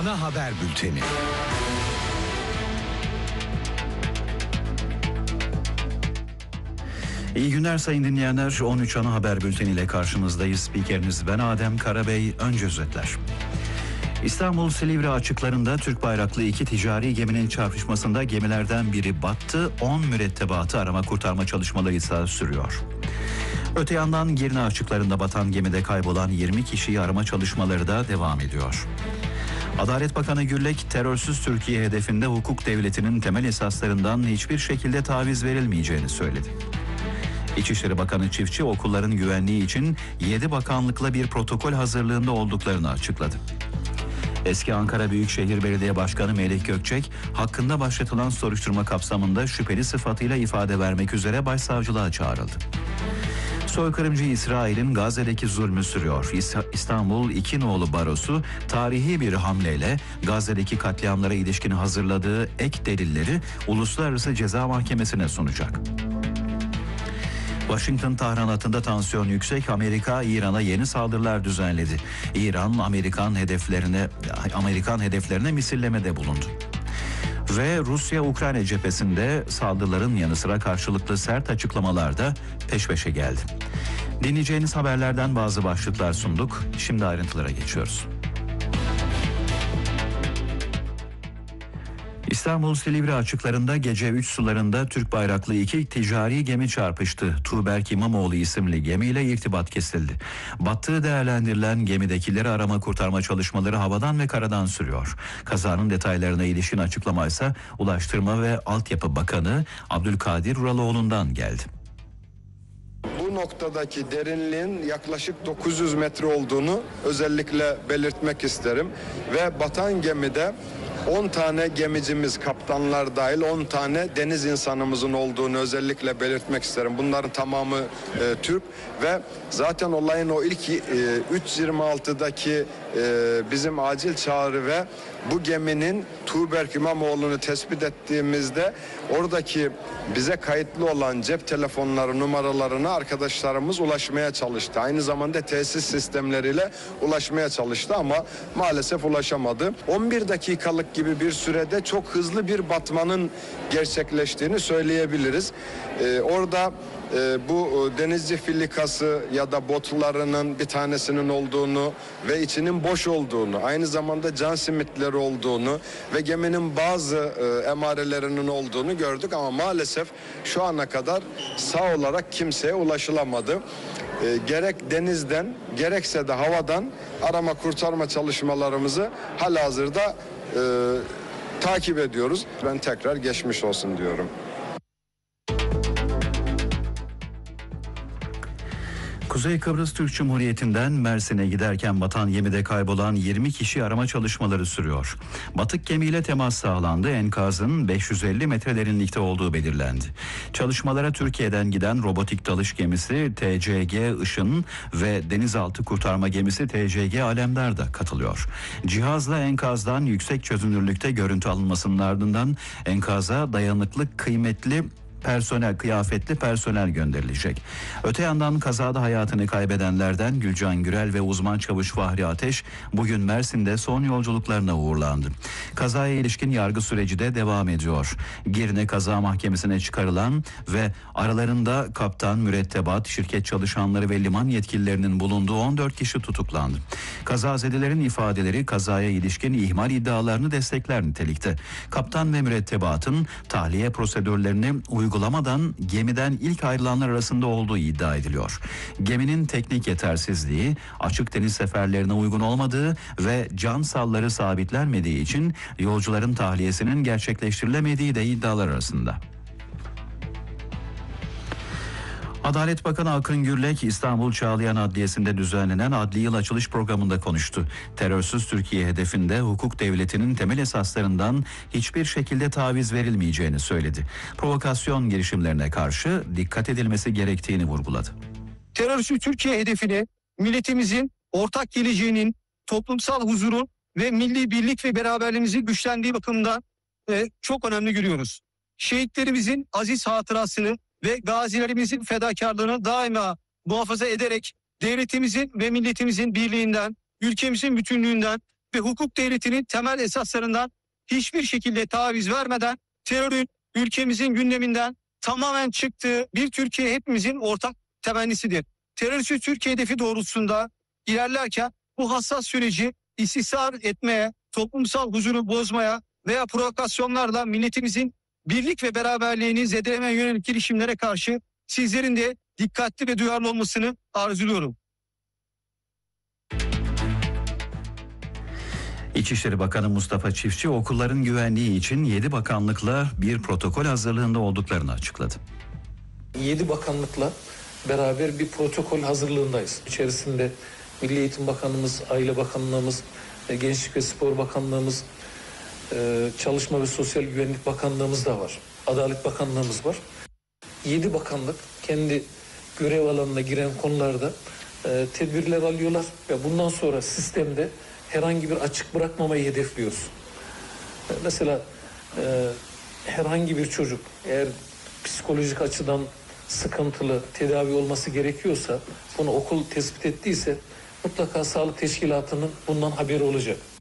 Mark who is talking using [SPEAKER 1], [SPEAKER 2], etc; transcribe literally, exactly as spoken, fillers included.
[SPEAKER 1] Ana Haber Bülteni.
[SPEAKER 2] İyi günler sayın dinleyenler. on üç Ana Haber Bülteni ile karşınızdayız. Spikeriniz ben Adem Karabey. Önce özetler. İstanbul Silivri açıklarında Türk bayraklı iki ticari geminin çarpışmasında gemilerden biri battı. on mürettebatı arama kurtarma çalışmaları ise sürüyor. Öte yandan Girne açıklarında batan gemide kaybolan yirmi kişiyi arama çalışmaları da devam ediyor. Adalet Bakanı Gürlek, terörsüz Türkiye hedefinde hukuk devletinin temel esaslarından hiçbir şekilde taviz verilmeyeceğini söyledi. İçişleri Bakanı Çiftçi, okulların güvenliği için yedi bakanlıkla bir protokol hazırlığında olduklarını açıkladı. Eski Ankara Büyükşehir Belediye Başkanı Melih Gökçek, hakkında başlatılan soruşturma kapsamında şüpheli sıfatıyla ifade vermek üzere başsavcılığa çağrıldı. Soykırımcı İsrail'in Gazze'deki zulmü sürüyor. İstanbul İki Nolu Barosu tarihi bir hamleyle Gazze'deki katliamlara ilişkin hazırladığı ek delilleri Uluslararası Ceza Mahkemesi'ne sunacak. Washington-Tahran hattında tansiyon yüksek. Amerika İran'a yeni saldırılar düzenledi. İran Amerikan hedeflerine Amerikan hedeflerine misillemede bulundu. Ve Rusya-Ukrayna cephesinde saldırıların yanı sıra karşılıklı sert açıklamalar da peş peşe geldi. Dinleyeceğiniz haberlerden bazı başlıklar sunduk. Şimdi ayrıntılara geçiyoruz. İstanbul Silivri açıklarında gece üç sularında Türk bayraklı iki ticari gemi çarpıştı. Tuğberk İmamoğlu isimli gemiyle irtibat kesildi. Battığı değerlendirilen gemidekileri arama kurtarma çalışmaları havadan ve karadan sürüyor. Kazanın detaylarına ilişkin açıklama ise Ulaştırma ve Altyapı Bakanı Abdülkadir Uraloğlu'ndan geldi.
[SPEAKER 3] Bu noktadaki derinliğin yaklaşık dokuz yüz metre olduğunu özellikle belirtmek isterim ve batan gemide on tane gemicimiz, kaptanlar dahil on tane deniz insanımızın olduğunu özellikle belirtmek isterim. Bunların tamamı e, Türk ve zaten olayın o ilk e, üç yirmi altıdaki e, bizim acil çağrı ve bu geminin Tuğberk İmamoğlu'nu tespit ettiğimizde oradaki bize kayıtlı olan cep telefonları numaralarına arkadaşlarımız ulaşmaya çalıştı. Aynı zamanda tesis sistemleriyle ulaşmaya çalıştı ama maalesef ulaşamadı. on bir dakikalık gibi bir sürede çok hızlı bir batmanın gerçekleştiğini söyleyebiliriz. Ee, orada e, bu denizci filikası ya da botlarının bir tanesinin olduğunu ve içinin boş olduğunu, aynı zamanda can simitleri olduğunu ve geminin bazı e, emarelerinin olduğunu gördük ama maalesef şu ana kadar sağ olarak kimseye ulaşılamadı. E, gerek denizden gerekse de havadan arama kurtarma çalışmalarımızı halihazırda e, takip ediyoruz. Ben tekrar geçmiş olsun diyorum.
[SPEAKER 2] Kuzey Kıbrıs Türk Cumhuriyeti'nden Mersin'e giderken batan gemide kaybolan yirmi kişi arama çalışmaları sürüyor. Batık gemiyle temas sağlandı. Enkazın beş yüz elli metre derinlikte olduğu belirlendi. Çalışmalara Türkiye'den giden robotik dalış gemisi T C G Işın ve denizaltı kurtarma gemisi T C G Alemdar da katılıyor. Cihazla enkazdan yüksek çözünürlükte görüntü alınmasının ardından enkaza dayanıklı kıymetli personel, kıyafetli personel gönderilecek. Öte yandan kazada hayatını kaybedenlerden Gülcan Gürel ve uzman çavuş Fahri Ateş bugün Mersin'de son yolculuklarına uğurlandı. Kazaya ilişkin yargı süreci de devam ediyor. Girne Kaza Mahkemesi'ne çıkarılan ve aralarında kaptan, mürettebat, şirket çalışanları ve liman yetkililerinin bulunduğu on dört kişi tutuklandı. Kazazedelerin ifadeleri kazaya ilişkin ihmal iddialarını destekler nitelikte. Kaptan ve mürettebatın tahliye prosedürlerini uygulamaktadır. Uygulamadan gemiden ilk ayrılanlar arasında olduğu iddia ediliyor. Geminin teknik yetersizliği, açık deniz seferlerine uygun olmadığı ve can salları sabitlenmediği için yolcuların tahliyesinin gerçekleştirilemediği de iddialar arasında. Adalet Bakanı Akın Gürlek, İstanbul Çağlayan Adliyesi'nde düzenlenen adli yıl açılış programında konuştu. Terörsüz Türkiye hedefinde hukuk devletinin temel esaslarından hiçbir şekilde taviz verilmeyeceğini söyledi. Provokasyon girişimlerine karşı dikkat edilmesi gerektiğini vurguladı.
[SPEAKER 4] Terörsüz Türkiye hedefini milletimizin ortak geleceğinin, toplumsal huzurun ve milli birlik ve beraberliğimizin güçlendiği bakımından e, çok önemli görüyoruz. Şehitlerimizin aziz hatırasını ve gazilerimizin fedakarlığını daima muhafaza ederek devletimizin ve milletimizin birliğinden, ülkemizin bütünlüğünden ve hukuk devletinin temel esaslarından hiçbir şekilde taviz vermeden terörün ülkemizin gündeminden tamamen çıktığı bir Türkiye hepimizin ortak temennisidir. Terörsüz Türkiye hedefi doğrultusunda ilerlerken bu hassas süreci istismar etmeye, toplumsal huzuru bozmaya veya provokasyonlarla milletimizin birlik ve beraberliğini zedelemeye yönelik girişimlere karşı sizlerin de dikkatli ve duyarlı olmasını arzuluyorum.
[SPEAKER 2] İçişleri Bakanı Mustafa Çiftçi okulların güvenliği için yedi bakanlıkla bir protokol hazırlığında olduklarını açıkladı.
[SPEAKER 1] yedi bakanlıkla beraber bir protokol hazırlığındayız. İçerisinde Milli Eğitim Bakanımız, Aile Bakanlığımız, Gençlik ve Spor Bakanlığımız, Çalışma ve Sosyal Güvenlik Bakanlığımız da var. Adalet Bakanlığımız var. yedi bakanlık kendi görev alanına giren konularda tedbirler alıyorlar ve bundan sonra sistemde herhangi bir açık bırakmamayı hedefliyoruz. Mesela e, herhangi bir çocuk eğer psikolojik açıdan sıkıntılı tedavi olması gerekiyorsa, bunu okul tespit ettiyse mutlaka sağlık teşkilatının bundan haberi olacak.